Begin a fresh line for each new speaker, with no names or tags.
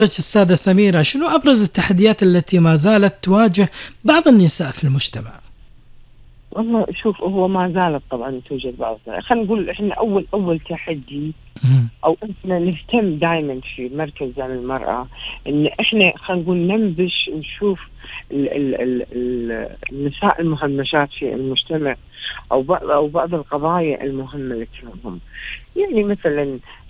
السادة سميرة، شنو أبرز التحديات التي ما زالت تواجه بعض النساء في المجتمع؟
والله شوف، هو ما زالت طبعا توجد بعض. خلينا نقول احنا اول تحدي،
مم.
او احنا نهتم دائما في مركز دعم المرأة، ان احنا خلينا نقول ننبش نشوف النساء المهمشات في المجتمع، او بعض القضايا المهمة اللي تهمهم. يعني مثلا